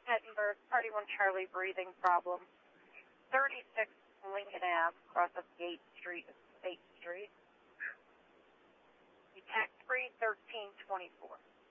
Pettenberg, Party 1 Charlie, breathing problem. 36 Lincoln Ave, across of Gate Street, State Street. The tax free 1324.